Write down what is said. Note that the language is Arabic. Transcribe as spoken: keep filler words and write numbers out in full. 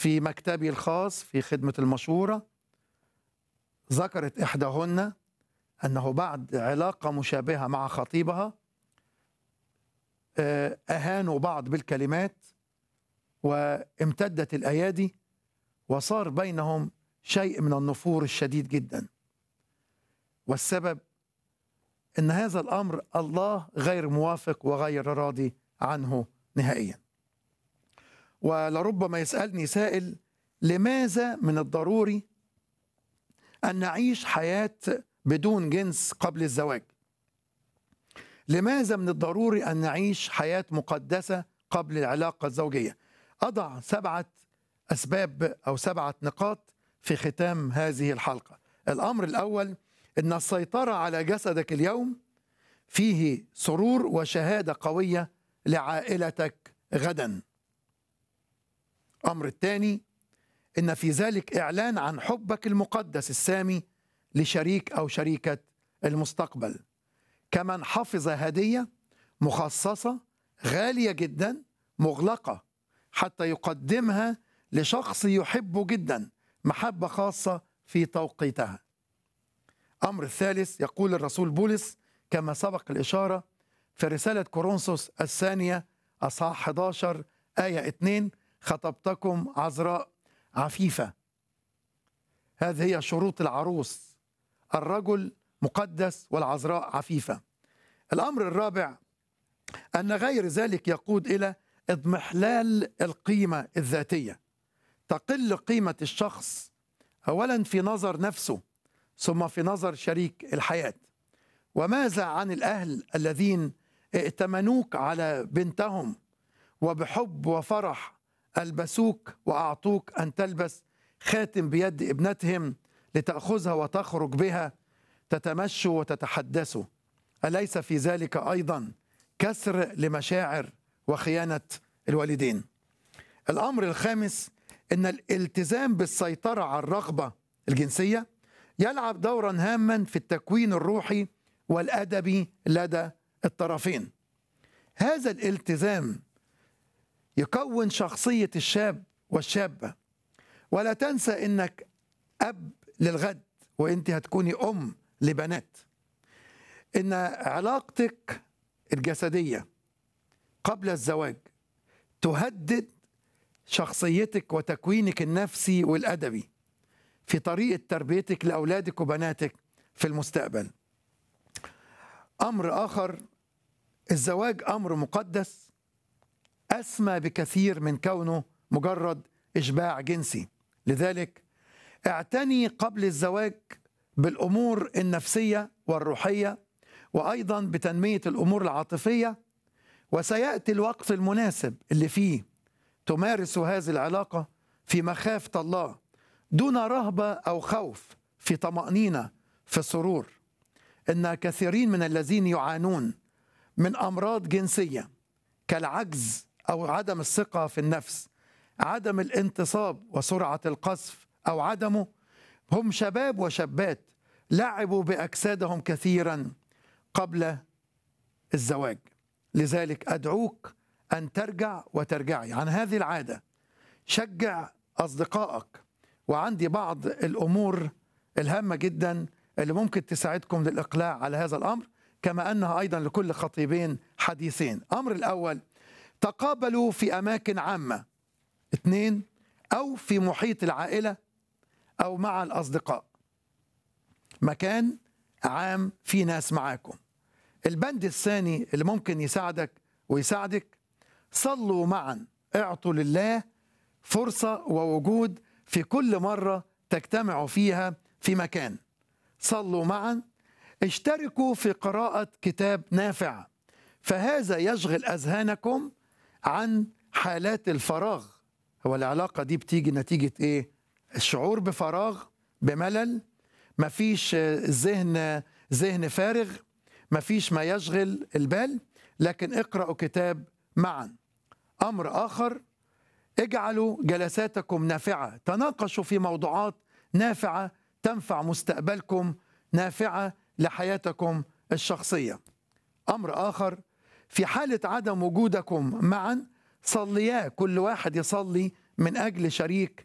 في مكتبي الخاص في خدمة المشورة، ذكرت إحداهن أنه بعد علاقة مشابهة مع خطيبها أهانوا بعض بالكلمات وامتدت الأيادي وصار بينهم شيء من النفور الشديد جدا. والسبب أن هذا الأمر الله غير موافق وغير راضي عنه نهائيا. ولربما يسألني سائل: لماذا من الضروري أن نعيش حياة بدون جنس قبل الزواج؟ لماذا من الضروري أن نعيش حياة مقدسة قبل العلاقة الزوجية؟ أضع سبعة أسباب أو سبعة نقاط في ختام هذه الحلقة. الأمر الأول: أن السيطرة على جسدك اليوم فيه سرور وشهادة قوية لعائلتك غدا. الأمر الثاني: إن في ذلك إعلان عن حبك المقدس السامي لشريك أو شريكة المستقبل، كمن حفظ هدية مخصصة غالية جدا مغلقة حتى يقدمها لشخص يحبه جدا محبة خاصة في توقيتها. أمر الثالث: يقول الرسول بولس كما سبق الإشارة في رسالة كورنثوس الثانية أصحاح أحد عشر آية اثنين: خطبتكم عذراء عفيفة. هذه هي شروط العروس: الرجل مقدس والعذراء عفيفة. الأمر الرابع: أن غير ذلك يقود إلى اضمحلال القيمة الذاتية. تقل قيمة الشخص أولا في نظر نفسه ثم في نظر شريك الحياة. وماذا عن الأهل الذين ائتمنوك على بنتهم وبحب وفرح ألبسوك وأعطوك أن تلبس خاتم بيد ابنتهم لتأخذها وتخرج بها تتمشوا وتتحدثوا؟ أليس في ذلك أيضا كسر لمشاعر وخيانة الوالدين؟ الأمر الخامس: أن الالتزام بالسيطرة على الرغبة الجنسية يلعب دورا هاما في التكوين الروحي والأدبي لدى الطرفين. هذا الالتزام يكون شخصية الشاب والشابة. ولا تنسى أنك أب للغد وأنت هتكوني أم لبنات. إن علاقتك الجسدية قبل الزواج تهدد شخصيتك وتكوينك النفسي والأدبي في طريقة تربيتك لأولادك وبناتك في المستقبل. أمر آخر: الزواج أمر مقدس أسمى بكثير من كونه مجرد إشباع جنسي. لذلك اعتني قبل الزواج بالأمور النفسية والروحية وأيضا بتنمية الأمور العاطفية، وسيأتي الوقت المناسب اللي فيه تمارس هذه العلاقة في مخافة الله دون رهبة أو خوف، في طمأنينة، في سرور. إن كثيرين من الذين يعانون من أمراض جنسية كالعجز أو عدم الثقة في النفس، عدم الانتصاب وسرعة القذف أو عدمه، هم شباب وشابات لعبوا بأجسادهم كثيرا قبل الزواج. لذلك أدعوك أن ترجع وترجعي عن هذه العادة. شجع أصدقائك. وعندي بعض الأمور الهامة جدا اللي ممكن تساعدكم للإقلاع على هذا الأمر، كما أنها أيضا لكل خطيبين حديثين. أمر الأول: تقابلوا في أماكن عامة، اثنين، أو في محيط العائلة أو مع الأصدقاء، مكان عام في ناس معاكم. البند الثاني اللي ممكن يساعدك ويساعدك: صلوا معا. اعطوا لله فرصة ووجود في كل مرة تجتمعوا فيها في مكان. صلوا معا. اشتركوا في قراءة كتاب نافع، فهذا يشغل أذهانكم عن حالات الفراغ. هو العلاقة دي بتيجي نتيجة إيه؟ الشعور بفراغ، بملل، مفيش ذهن ذهن فارغ، مفيش ما يشغل البال، لكن اقرأوا كتاب معا. أمر آخر: اجعلوا جلساتكم نافعة. تناقشوا في موضوعات نافعة تنفع مستقبلكم، نافعة لحياتكم الشخصية. أمر آخر: في حالة عدم وجودكم معا صليا، كل واحد يصلي من أجل شريك